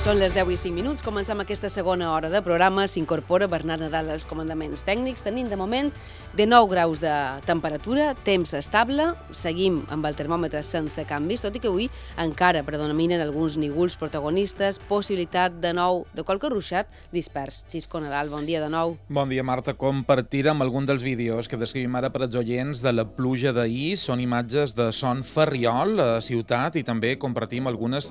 Són les 10 i 5 minuts, comencem aquesta segona hora de programa, s'incorpora Bernat Nadal als comandaments tècnics, tenim de moment de 9 graus de temperatura, temps estable, seguim amb el termòmetre sense canvis, tot i que avui encara predominen alguns nígols protagonistes, possibilitat de nou de qualque ruixat dispers. Xisco Nadal, bon dia de nou. Bon dia, Marta. Compartirem algun dels vídeos que descrivim ara per als oients de la pluja d'ahir. Són imatges de Son Ferriol, a ciutat, i també compartirem algunes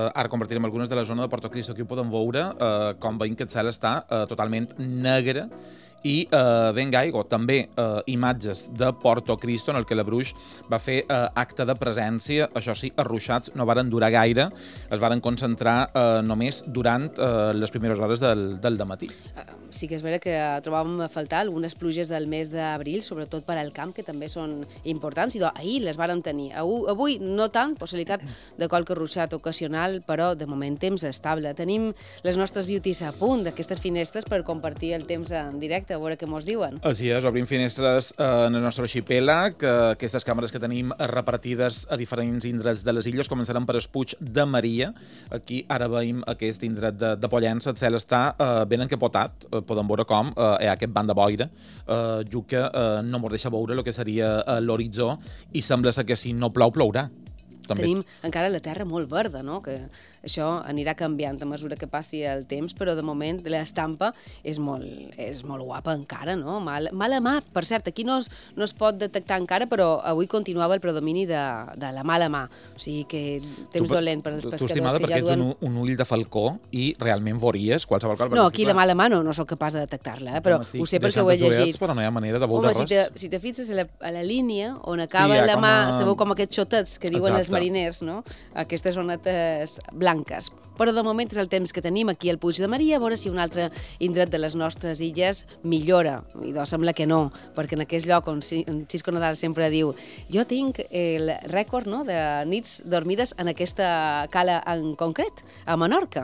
de la zona de Porto Cristo. Aquí ho podem veure, com veiem que el cel està totalment negre i ben aigua. També imatges de Porto Cristo, en el que la Bruix va fer acte de presència. Això sí, els ruixats no varen durar gaire, es varen concentrar només durant les primeres hores del dematí. Sí que és vera que trobàvem a faltar algunes pluges del mes d'abril, sobretot per al camp, que també són importants, i ahir les vàrem tenir. Avui no tant, possibilitat de qualque ruixat ocasional, però de moment temps estable. Tenim les nostres beauties a punt d'aquestes finestres per compartir el temps en directe, a veure què mos diuen. Així és, obrim finestres en el nostre arxipèlag. Aquestes càmeres que tenim repartides a diferents indrets de les illes. Començarem per el Puig de Maria. Aquí ara veiem aquest indret de Pollença. El cel està ben encapotat. Podem veure com hi ha aquest banc de boira, que no ens deixa veure el que seria l'horitzó, i sembla que si no plou, plourà. També. Tenim encara la terra molt verda, no? Que això anirà canviant a mesura que passi el temps, però de moment l'estampa és molt guapa encara, no? Mala mà, per cert, aquí no es pot detectar encara, però avui continuava el predomini de la mala mà. O sigui que temps dolent per als pescadors que ja duen... Tu, estimada, perquè ets un ull de falcó i realment veuries qualsevol cosa. No, aquí la mala mà no sóc capaç de detectar-la, però ho sé perquè ho he llegit. Però no hi ha manera de veure res. Si te fixes a la línia on acaba la mà, sabeu com aquests xotets que diuen els mariners, no? Aquestes zonetes blanques. Però de moment és el temps que tenim aquí al Puig de Maria, a veure si un altre indret de les nostres illes millora. I doncs sembla que no, perquè en aquest lloc on Xisco Nadal sempre diu jo tinc el rècord, no?, de nits dormides en aquesta cala en concret, a Menorca.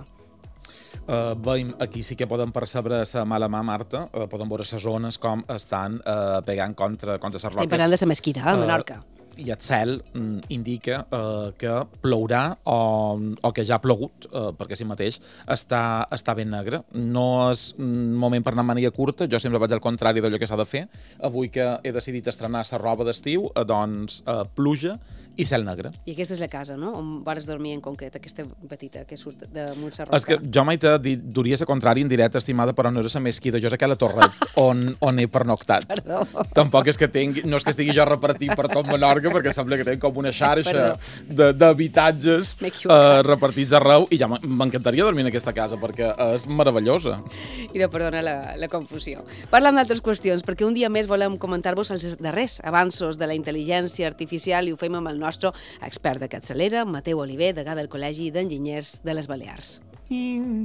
Veiem, aquí sí que podem percebre la mala mà, Marta. Podem veure les zones com estan pegant contra les roques. Estem parlant de la Mesquita, a Menorca. I el cel indica que plourà o que ja ha plogut, perquè si mateix està ben negre. No és un moment per anar amb màniga curta, jo sempre vaig al contrari d'allò que s'ha de fer. Avui que he decidit estrenar la roba d'estiu, doncs pluja i cel negre. I aquesta és la casa, no?, on vares dormir en concret, aquesta petita que surt de Montserrat. És que jo mai t'he dit, duria la contrària en directe, estimada, però no era la Mesquita, jo és aquella torret on he pernoctat. Perdó. Tampoc és que no és que estigui jo repartit per tot Menorca, perquè sembla que tenim com una xarxa d'habitatges repartits arreu, i ja m'encantaria dormir en aquesta casa, perquè és meravellosa. I no perdona la confusió. Parlant d'altres qüestions, perquè un dia més volem comentar-vos els darrers avanços de la intel·ligència artificial, i ho fem amb el nostre expert de capçalera, Mateu Oliver, degà del Col·legi d'Enginyers de les Balears.